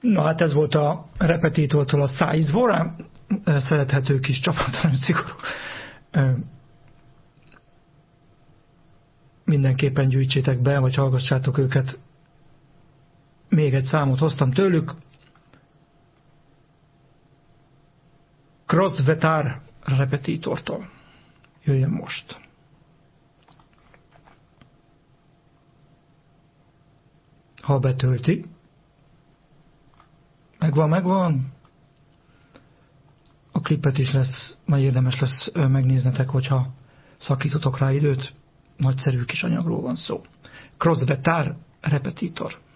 Na hát ez volt a Repetitortól a Size-Vora, szerethető kis csapat, nagyon szigorú. Mindenképpen gyűjtsétek be, vagy hallgassátok őket. Még egy számot hoztam tőlük. Crossvetar Repetitortól. Jöjjön most. Ha betölti. Megvan. A klipet is lesz, majd érdemes lesz megnéznetek, hogyha szakítotok rá időt. Nagyszerű kis anyagról van szó. Crossvetar Repetitor.